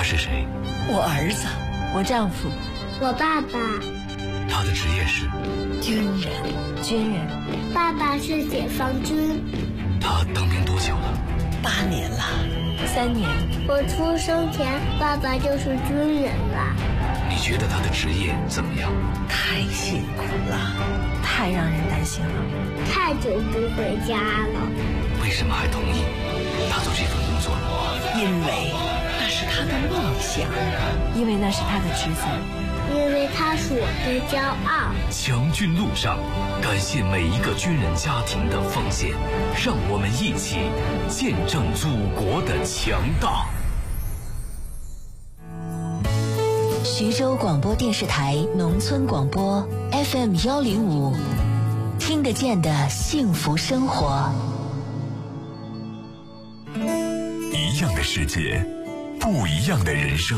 是谁？ 我儿子， 我丈夫， 我爸爸。 他的职业是军人。 爸爸是解放军。 他当兵多久了 ？8年了。 3年。 我出生前，爸爸就是军人了。 你觉得他的职业怎么样？ 太辛苦了， 太让人担心了， 太久不回家了。 为什么还同意他做这份工作？ 因为那是他的梦想， 因为那是他的职责， 因为他是我的骄傲。 强军路上，感谢每一个军人家庭的奉献，让我们一起见证祖国的强大。 徐州广播电视台农村广播 FM105，听得见的幸福生活。 一样的世界，不一样的人生，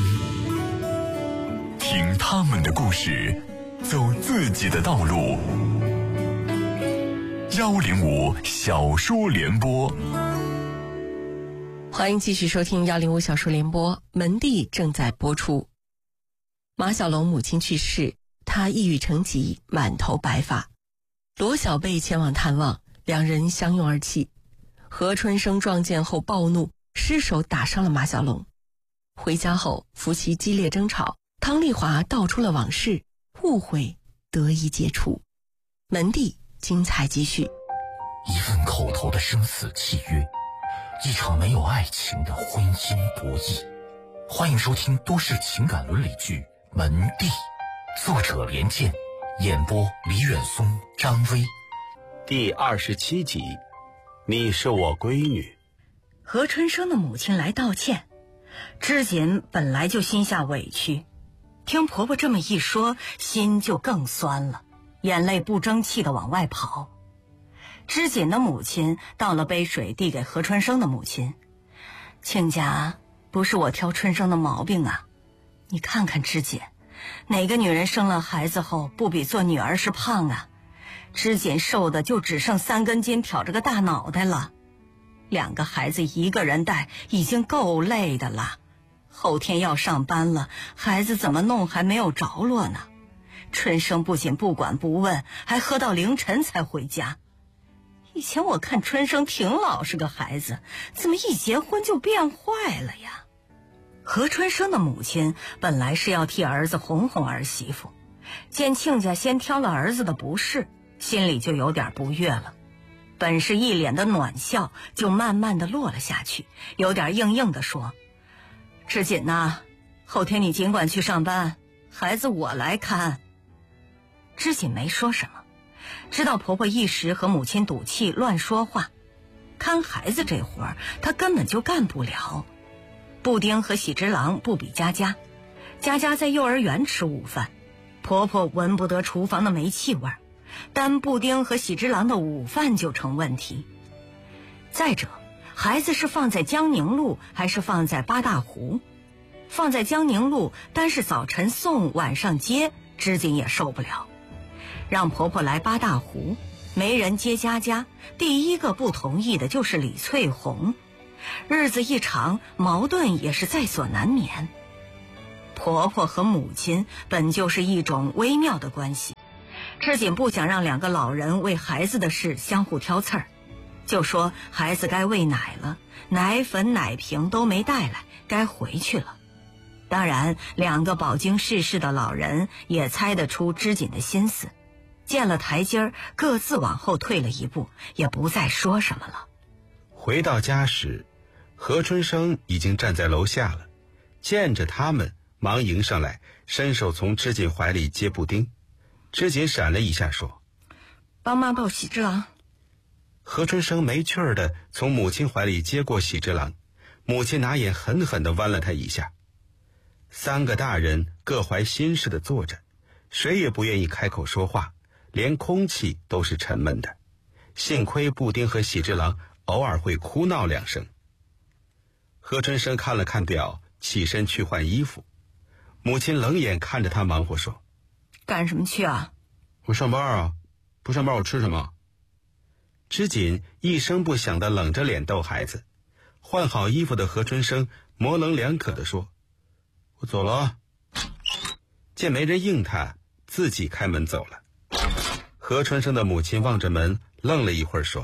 听他们的故事，走自己的道路。105小说联播， 欢迎继续收听105小说联播，门第正在播出。马小龙母亲去世，他抑郁成疾，满头白发。罗小贝前往探望，两人相拥而泣。何春生撞见后暴怒，失手打伤了马小龙。回家后，夫妻激烈争吵，汤丽华道出了往事，误会得以解除。门第精彩继续。 一份口头的生死契约，一场没有爱情的婚姻博弈。欢迎收听都市情感伦理剧《门第》，作者连剑，演播李远松、张薇。 第27集，你是我闺女。 何春生的母亲来道歉，知锦本来就心下委屈，听婆婆这么一说，心就更酸了，眼泪不争气地往外跑。知锦的母亲倒了杯水递给何春生的母亲，亲家，不是我挑春生的毛病啊，你看看知锦，哪个女人生了孩子后不比做女儿时胖啊？知锦瘦的就只剩3根筋挑着个大脑袋了，2个孩子一个人带已经够累的了，后天要上班了，孩子怎么弄还没有着落呢。春生不仅不管不问，还喝到凌晨才回家。以前我看春生挺老实个孩子，怎么一结婚就变坏了呀？何春生的母亲本来是要替儿子哄哄儿媳妇，见亲家先挑了儿子的不是，心里就有点不悦了。本是一脸的暖笑，就慢慢的落了下去，有点硬硬的说：知锦呐，后天你尽管去上班，孩子我来看。知锦没说什么，知道婆婆一时和母亲赌气乱说话，看孩子这活儿她根本就干不了。布丁和喜之郎不比佳佳，佳佳在幼儿园吃午饭，婆婆闻不得厨房的煤气味，但布丁和喜之郎的午饭就成问题。再者，孩子是放在江宁路还是放在八大湖？放在江宁路，但是早晨送晚上接，知锦也受不了。让婆婆来八大湖，没人接佳佳，第一个不同意的就是李翠红。日子一长，矛盾也是在所难免。婆婆和母亲本就是一种微妙的关系，知锦不想让2个老人为孩子的事相互挑刺儿，就说孩子该喂奶了，奶粉奶瓶都没带来，该回去了。当然2个饱经世事的老人也猜得出知锦的心思，见了台阶儿，各自往后退了一步，也不再说什么了。 回到家时，何春生已经站在楼下了，见着他们忙迎上来，伸手从知锦怀里接布丁。知锦闪了一下说： 帮妈抱喜之郎。 何春生没趣儿的从母亲怀里接过喜之郎，母亲拿眼狠狠地剜了他一下。3个大人各怀心事的坐着，谁也不愿意开口说话，连空气都是沉闷的。幸亏布丁和喜之郎偶尔会哭闹2声。何春生看了看表，起身去换衣服。母亲冷眼看着他忙活说： 干什么去啊？ 我上班啊，不上班我吃什么？知锦一声不响地冷着脸逗孩子。换好衣服的何春生模棱两可地说： 我走了。见没人应他，自己开门走了。何春生的母亲望着门，愣了一会儿，说：“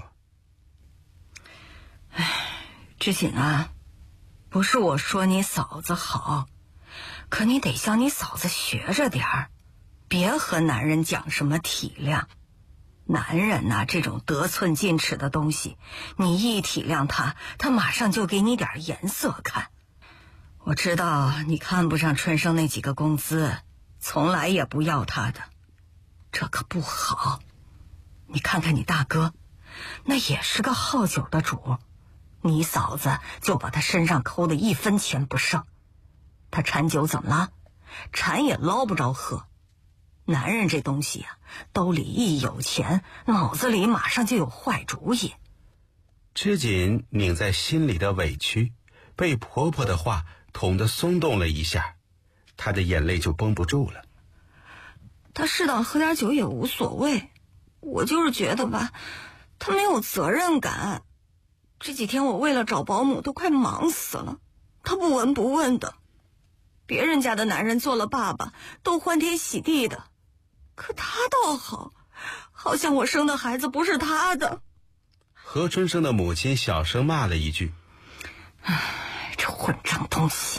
知锦啊，不是我说你嫂子好，可你得向你嫂子学着点儿，别和男人讲什么体谅。男人呐，这种得寸进尺的东西，你一体谅他，他马上就给你点颜色看。我知道你看不上春生那几个工资，从来也不要他的，这可不好。你看看你大哥，那也是个好酒的主，你嫂子就把他身上抠的1分钱不剩。他馋酒怎么了？馋也捞不着喝。男人这东西啊，兜里一有钱，脑子里马上就有坏主意。 知锦拧在心里的委屈，被婆婆的话捅得松动了一下，她的眼泪就绷不住了。 他适当喝点酒也无所谓，我就是觉得吧，他没有责任感。这几天我为了找保姆都快忙死了，他不闻不问的。别人家的男人做了爸爸都欢天喜地的，可他倒好，好像我生的孩子不是他的。 何春生的母亲小声骂了一句：“ 这混账东西！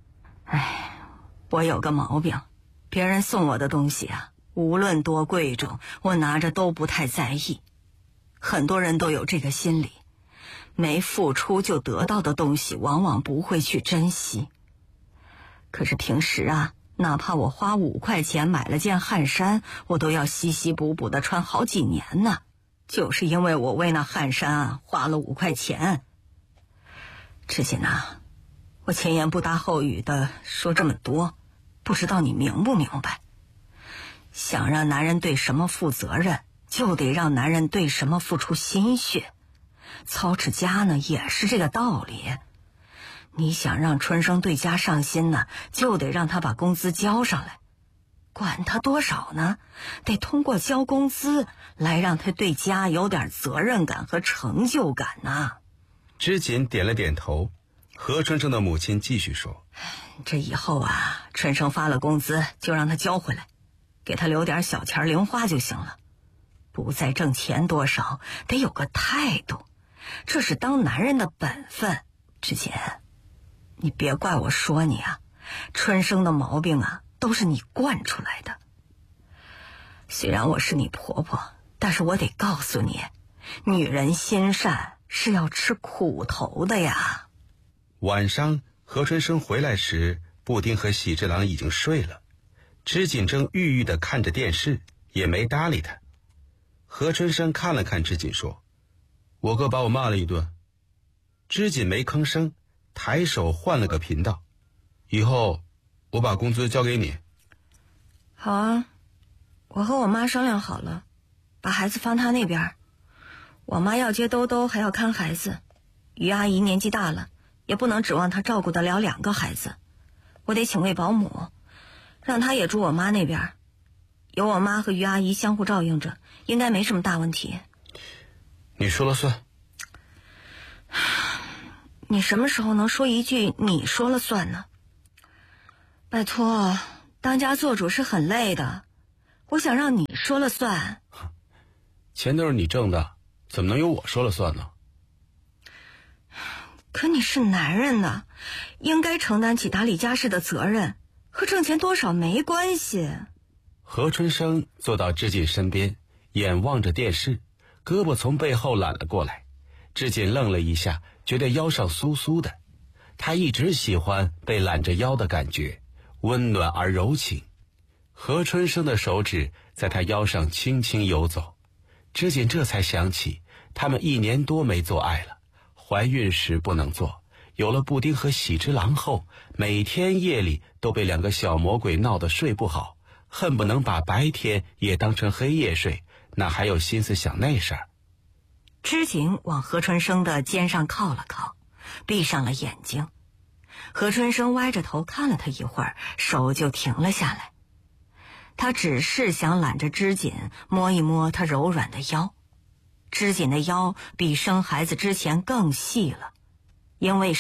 我有个毛病，别人送我的东西啊，无论多贵重，我拿着都不太在意。很多人都有这个心理，没付出就得到的东西，往往不会去珍惜。可是平时啊，哪怕我花5块钱买了件汗衫，我都要稀稀补补的穿好几年呢，就是因为我为那汗衫啊花了5块钱。知锦啊，我前言不搭后语的说这么多，不知道你明不明白？想让男人对什么负责任，就得让男人对什么付出心血。操持家呢，也是这个道理。你想让春生对家上心呢，就得让他把工资交上来。管他多少呢，得通过交工资来让他对家有点责任感和成就感呐。 知锦点了点头。何春生的母亲继续说：“ 这以后啊，春生发了工资就让他交回来，给他留点小钱零花就行了。不再挣钱多少，得有个态度，这是当男人的本分。知锦，你别怪我说你啊，春生的毛病啊，都是你惯出来的。虽然我是你婆婆，但是我得告诉你，女人心善是要吃苦头的呀。” 晚上何春生回来时，布丁和喜之郎已经睡了。知锦正郁郁地看着电视，也没搭理他。何春生看了看知锦，说：“我哥把我骂了一顿。”知锦没吭声，抬手换了个频道：“以后我把工资交给你。”“ 好啊，我和我妈商量好了，把孩子放他那边。我妈要接兜兜，还要看孩子。于阿姨年纪大了，也不能指望她照顾得了2个孩子，我得请位保姆，让她也住我妈那边，有我妈和于阿姨相互照应着，应该没什么大问题。”“ 你说了算。”“ 你什么时候能说一句你说了算呢？拜托，当家做主是很累的，我想让你说了算。”“ 钱都是你挣的，怎么能由我说了算呢？”“ 可你是男人呢，应该承担起打理家事的责任，和挣钱多少没关系。” 何春生坐到知锦身边，眼望着电视，胳膊从背后揽了过来。知锦愣了一下，觉得腰上酥酥的。他一直喜欢被揽着腰的感觉，温暖而柔情。何春生的手指在他腰上轻轻游走，知锦这才想起他们1年多没做爱了。怀孕时不能做，有了布丁和喜之郎后，每天夜里都被2个小魔鬼闹得睡不好，恨不能把白天也当成黑夜睡，哪还有心思想那事儿。 知锦往何春生的肩上靠了靠，闭上了眼睛。何春生歪着头看了他一会儿，手就停了下来。他只是想揽着知锦，摸一摸他柔软的腰。知锦的腰比生孩子之前更细了，因为瘦，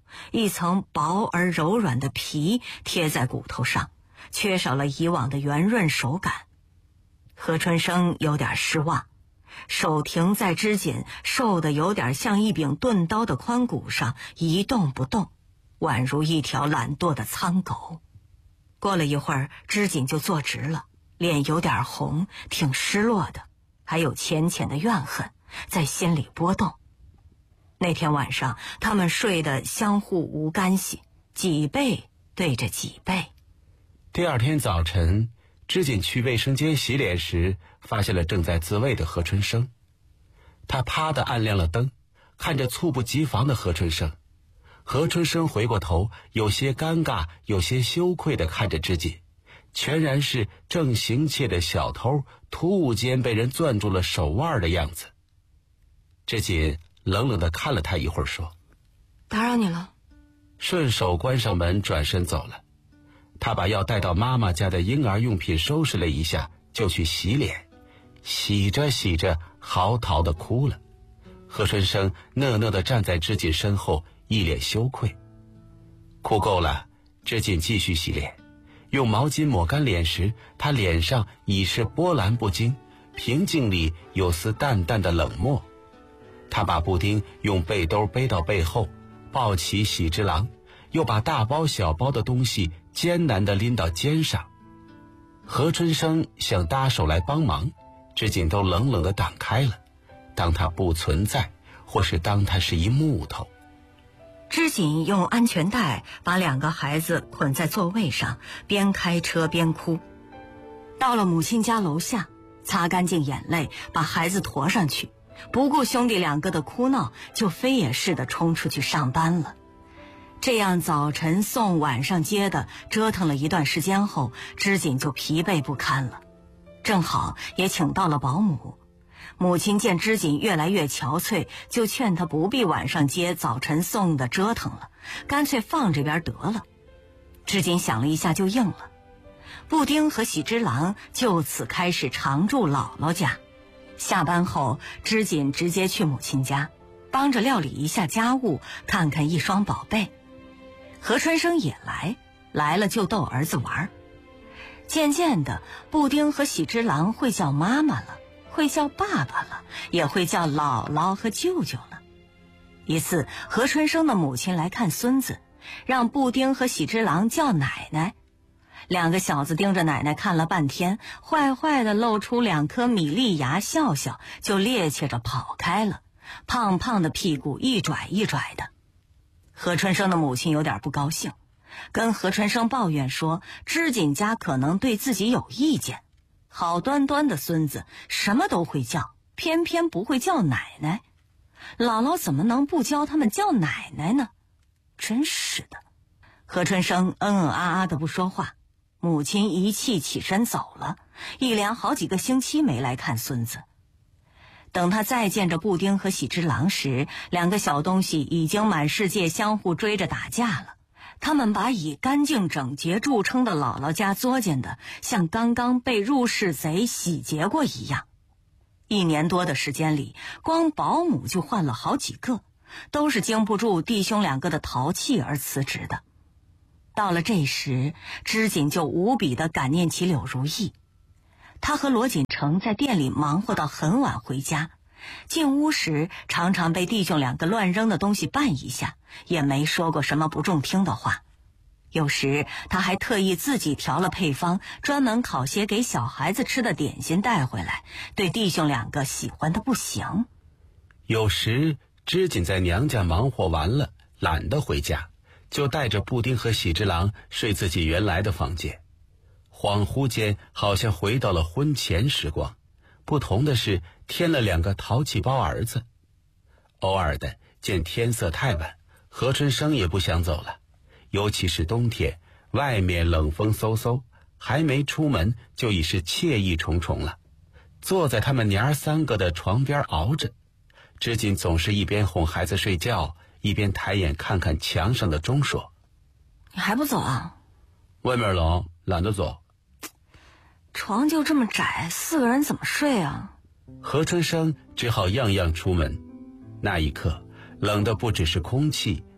一层薄而柔软的皮贴在骨头上，缺少了以往的圆润手感。何春生有点失望，手停在织锦瘦得有点像一柄钝刀的髋骨上，一动不动，宛如一条懒惰的苍狗。过了一会儿，织锦就坐直了，脸有点红，挺失落的，还有浅浅的怨恨在心里波动。那天晚上，他们睡得相互无干系，几背对着几背。 第二天早晨，织锦去卫生间洗脸时，发现了正在自慰的何春生。他啪地按亮了灯，看着猝不及防的何春生。何春生回过头，有些尴尬，有些羞愧地看着织锦，全然是正行窃的小偷突兀间被人攥住了手腕的样子。织锦冷冷地看了他一会儿，说：“ 打扰你了。” 顺手关上门，转身走了。他把要带到妈妈家的婴儿用品收拾了一下，就去洗脸。洗着洗着，嚎啕地哭了。何春生讷讷地站在织锦身后，一脸羞愧。哭够了，织锦继续洗脸。用毛巾抹干脸时，他脸上已是波澜不惊，平静里有丝淡淡的冷漠。他把布丁用背兜背到背后，抱起喜之郎，又把大包小包的东西艰难地拎到肩上。何春生想搭手来帮忙，织锦都冷冷地挡开了，当他不存在，或是当他是一木头。 织锦用安全带把两个孩子捆在座位上，边开车边哭。到了母亲家楼下，擦干净眼泪，把孩子驮上去，不顾兄弟两个的哭闹，就飞也似的冲出去上班了。这样早晨送晚上接的折腾了一段时间后，织锦就疲惫不堪了。正好也请到了保姆，母亲见织锦越来越憔悴，就劝他不必晚上接早晨送的折腾了，干脆放这边得了。织锦想了一下就应了。布丁和喜之郎就此开始常住姥姥家。下班后，织锦直接去母亲家，帮着料理一下家务，看看一双宝贝。何春生也来了就逗儿子玩。渐渐的，布丁和喜之郎会叫妈妈了，会叫爸爸了，也会叫姥姥和舅舅了。一次，何春生的母亲来看孙子，让布丁和喜之郎叫奶奶。两个小子盯着奶奶看了半天，坏坏的露出两颗米粒牙，笑笑就趔趄着跑开了，胖胖的屁股一拽一拽的。何春生的母亲有点不高兴，跟何春生抱怨说织锦家可能对自己有意见，好端端的孙子什么都会叫，偏偏不会叫奶奶。姥姥怎么能不教他们叫奶奶呢？真是的。何春生啊的不说话，母亲一气起身走了，一连好几个星期没来看孙子。等他再见着布丁和喜之郎时，两个小东西已经满世界相互追着打架了。他们把以干净整洁著称的姥姥家作践的像刚刚被入室贼洗劫过一样。1年多的时间里，光保姆就换了好几个，都是经不住弟兄两个的淘气而辞职的。到了这时，织锦就无比地感念起柳如意。他和罗锦成在店里忙活到很晚回家，进屋时常常被弟兄两个乱扔的东西绊一下，也没说过什么不中听的话。有时他还特意自己调了配方，专门烤些给小孩子吃的点心带回来，对弟兄两个喜欢的不行。 有时织锦在娘家忙活完了，懒得回家，就带着布丁和喜之郎睡自己原来的房间。恍惚间好像回到了婚前时光，不同的是添了2个淘气包儿子。偶尔的见天色太晚，何春生也不想走了，尤其是冬天，外面冷风嗖嗖，还没出门就已是惬意重重了。坐在他们娘儿3个的床边熬着，织锦总是一边哄孩子睡觉，一边抬眼看看墙上的钟，说：“ 你还不走啊？ 外面冷，懒得走。” 床就这么窄，4个人怎么睡啊？ 何春生只好样样出门。那一刻，冷的不只是空气，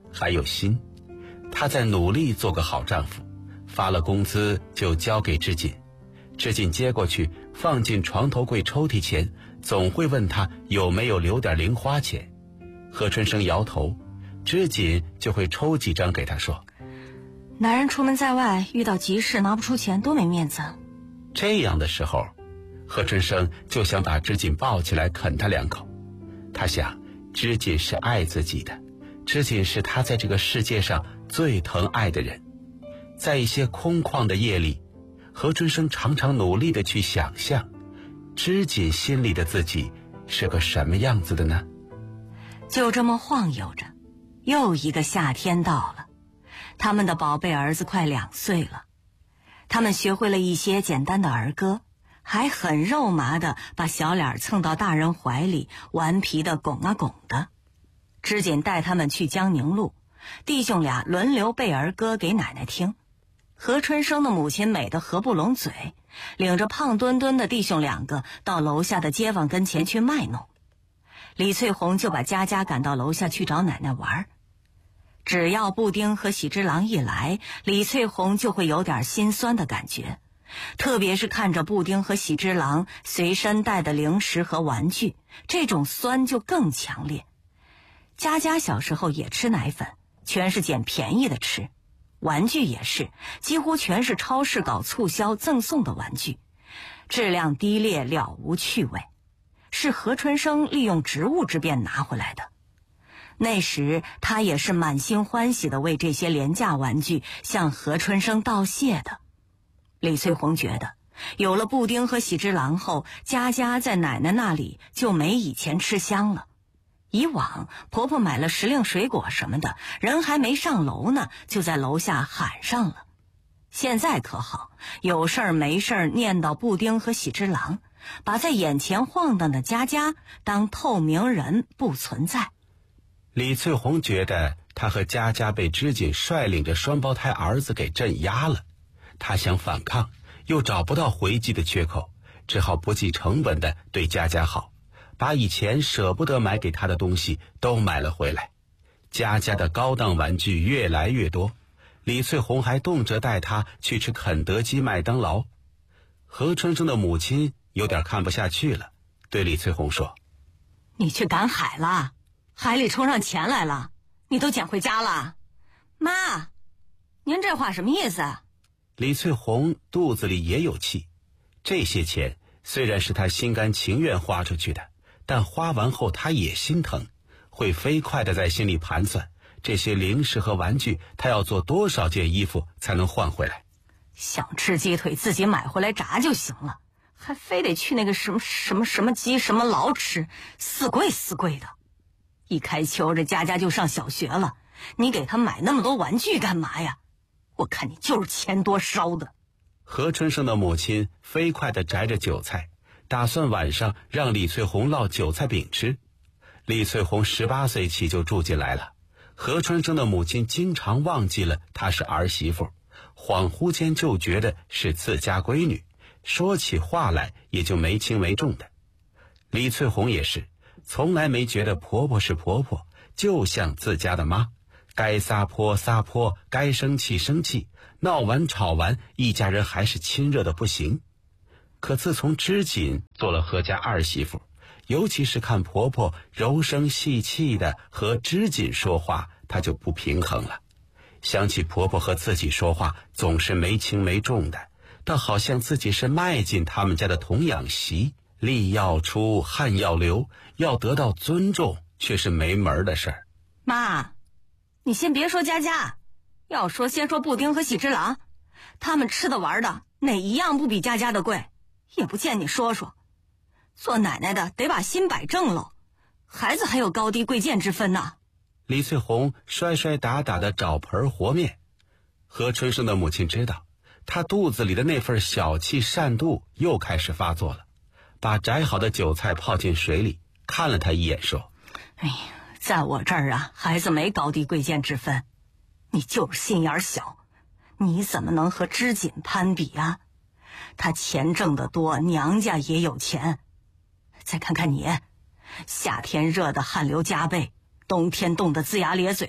还有心。他在努力做个好丈夫，发了工资就交给织锦。织锦接过去放进床头柜抽屉前，总会问他有没有留点零花钱。何春生摇头，织锦就会抽几张给他说， 男人出门在外遇到急事拿不出钱多没面子。 这样的时候，何春生就想把织锦抱起来啃他两口。他想织锦是爱自己的，织锦是他在这个世界上最疼爱的人。在一些空旷的夜里，何春生常常努力地去想象织锦心里的自己是个什么样子的呢？ 就这么晃悠着，又一个夏天到了。他们的宝贝儿子快2岁了，他们学会了一些简单的儿歌，还很肉麻的把小脸蹭到大人怀里，顽皮的拱啊拱的。织锦带他们去江宁路，弟兄俩轮流背儿歌给奶奶听。何春生的母亲美得合不拢嘴，领着胖墩墩的弟兄2个到楼下的街坊跟前去卖弄。李翠红就把佳佳赶到楼下去找奶奶玩。只要布丁和喜之郎一来，李翠红就会有点心酸的感觉，特别是看着布丁和喜之郎随身带的零食和玩具，这种酸就更强烈。佳佳小时候也吃奶粉，全是捡便宜的吃，玩具也是，几乎全是超市搞促销赠送的玩具，质量低劣，了无趣味，是何春生利用职务之便拿回来的。那时他也是满心欢喜地为这些廉价玩具向何春生道谢的。李翠红觉得有了布丁和喜之郎后，佳佳在奶奶那里就没以前吃香了。以往婆婆买了时令水果什么的，人还没上楼呢，就在楼下喊上了。现在可好，有事儿没事儿念叨布丁和喜之郎，把在眼前晃荡的佳佳当透明人不存在。 李翠红觉得她和佳佳被织锦率领着双胞胎儿子给镇压了，她想反抗，又找不到回击的缺口，只好不计成本地对佳佳好，把以前舍不得买给她的东西都买了回来。佳佳的高档玩具越来越多，李翠红还动辄带她去吃肯德基、麦当劳。何春生的母亲有点看不下去了，对李翠红说， 你去赶海了，海里冲上钱来了，你都捡回家了。妈，您这话什么意思？ 李翠红肚子里也有气，这些钱虽然是她心甘情愿花出去的，但花完后她也心疼，会飞快地在心里盘算这些零食和玩具她要做多少件衣服才能换回来。 想吃鸡腿自己买回来炸就行了，还非得去那个什么鸡什么牢吃，死贵的。一开秋这佳佳就上小学了，你给她买那么多玩具干嘛呀？我看你就是钱多烧的。 何春生的母亲飞快地摘着韭菜，打算晚上让李翠红烙韭菜饼吃。李翠红18岁起就住进来了，何春生的母亲经常忘记了她是儿媳妇，恍惚间就觉得是自家闺女，说起话来也就没轻没重的。李翠红也是，从来没觉得婆婆是婆婆，就像自家的妈，该撒泼撒泼，该生气生气，闹完吵完，一家人还是亲热的不行。可自从织锦做了何家二媳妇，尤其是看婆婆柔声细气的和织锦说话，她就不平衡了。想起婆婆和自己说话总是没轻没重的，倒好像自己是迈进他们家的童养媳，力要出汗要流，要得到尊重却是没门的事儿。 妈，你先别说佳佳，要说先说布丁和喜之郎，他们吃的玩的哪一样不比佳佳的贵？也不见你说说。做奶奶的得把心摆正喽，孩子还有高低贵贱之分呢。 李翠红摔摔打打的找盆和面。何春生的母亲知道他肚子里的那份小气善妒又开始发作了，把摘好的韭菜泡进水里，看了他一眼说， 哎呀，在我这儿啊，孩子没高低贵贱之分，你就是心眼小，你怎么能和织锦攀比啊？他钱挣得多，娘家也有钱。再看看你，夏天热得汗流浃背，冬天冻得龇牙咧嘴的，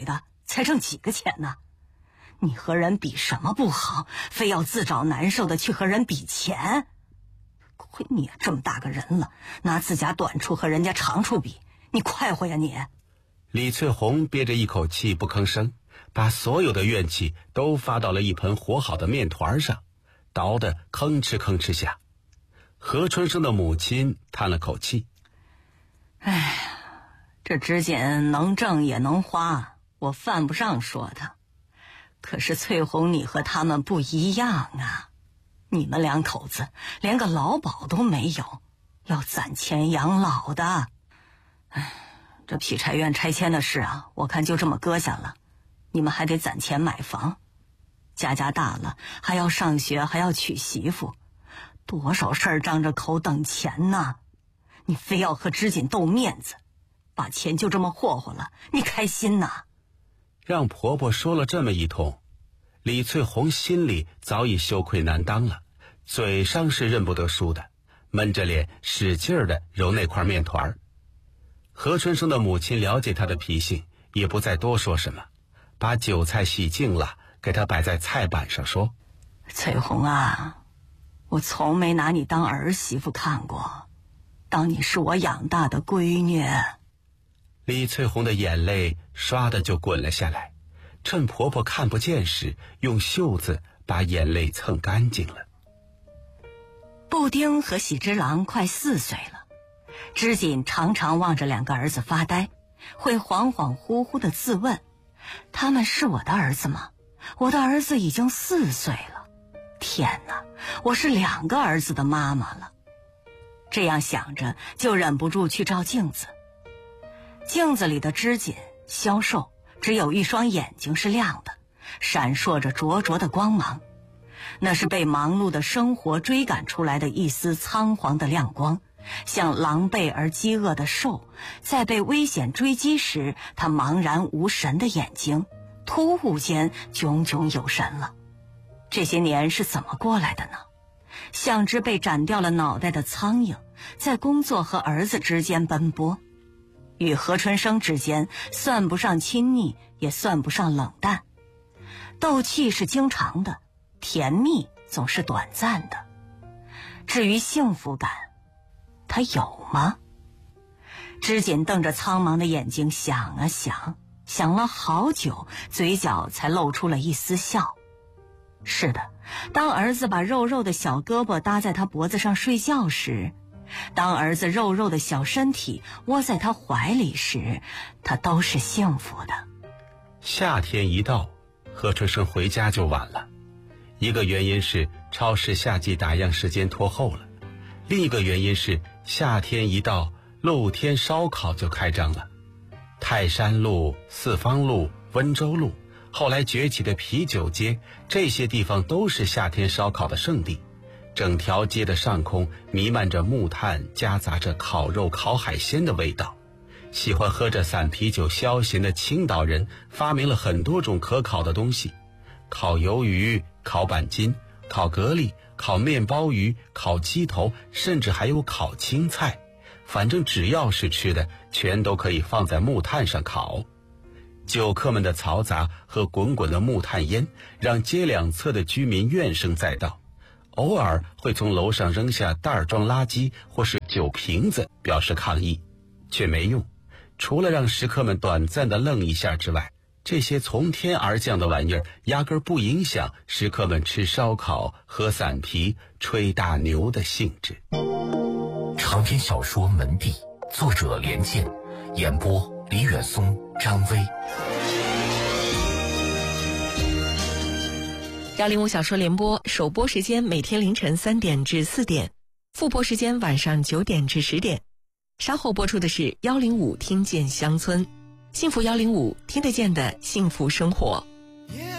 才挣几个钱呢？你和人比什么不好，非要自找难受的去和人比钱？亏你也这么大个人了，拿自家短处和人家长处比，你快活呀你！ 李翠红憋着一口气不吭声，把所有的怨气都发到了一盆和好的面团上，捣得吭哧吭哧响。何春生的母亲叹了口气： 哎，这织锦能挣也能花，我犯不上说他。可是翠红你和他们不一样啊，你们两口子连个劳保都没有，要攒钱养老的。哎，这劈柴院拆迁的事啊，我看就这么搁下了。你们还得攒钱买房，家大了还要上学，还要娶媳妇，多少事儿张着口等钱呢？你非要和织锦斗面子，把钱就这么霍霍了，你开心呐？ 让婆婆说了这么一通，李翠红心里早已羞愧难当了，嘴上是认不得输的，闷着脸使劲儿地揉那块面团。何春生的母亲了解他的脾性，也不再多说什么，把酒菜洗净了，给他摆在菜板上说： 翠红啊，我从没拿你当儿媳妇看过，当你是我养大的闺女。 李翠红的眼泪唰的就滚了下来，趁婆婆看不见时，用袖子把眼泪蹭干净了。 布丁和喜之郎快4岁了，织锦常常望着2个儿子发呆，会恍恍惚惚地自问：他们是我的儿子吗？我的儿子已经4岁了，天哪，我是2个儿子的妈妈了。这样想着，就忍不住去照镜子。镜子里的织锦消瘦，只有一双眼睛是亮的，闪烁着灼灼的光芒。那是被忙碌的生活追赶出来的一丝仓皇的亮光，像狼狈而饥饿的兽，在被危险追击时，他茫然无神的眼睛突兀间炯炯有神了。这些年是怎么过来的呢？像只被斩掉了脑袋的苍蝇，在工作和儿子之间奔波。与何春生之间算不上亲昵，也算不上冷淡，斗气是经常的，甜蜜总是短暂的。至于幸福感，他有吗？织锦瞪着苍茫的眼睛想啊想，想了好久，嘴角才露出了一丝笑。是的，当儿子把肉肉的小胳膊搭在他脖子上睡觉时，当儿子肉肉的小身体窝在他怀里时，他都是幸福的。 夏天一到，何春生回家就晚了，一个原因是超市夏季打烊时间拖后了，另一个原因是夏天一到，露天烧烤就开张了。泰山路、四方路、温州路，后来崛起的啤酒街，这些地方都是夏天烧烤的圣地。整条街的上空弥漫着木炭夹杂着烤肉烤海鲜的味道。喜欢喝着散啤酒消闲的青岛人发明了很多种可烤的东西，烤鱿鱼、烤板筋、烤蛤蜊、烤面包鱼、烤鸡头，甚至还有烤青菜。反正只要是吃的，全都可以放在木炭上烤。酒客们的嘈杂和滚滚的木炭烟让街两侧的居民怨声载道，偶尔会从楼上扔下袋装垃圾或是酒瓶子表示抗议，却没用。除了让食客们短暂的愣一下之外，这些从天而降的玩意儿压根不影响食客们吃烧烤、喝散啤、吹大牛的兴致。 长篇小说《门第》，作者连剑，演播李远松、张威。 105小说联播首播时间每天凌晨3点至4点，复播时间晚上9点至10点。稍后播出的是105听见乡村，幸福105听得见的幸福生活。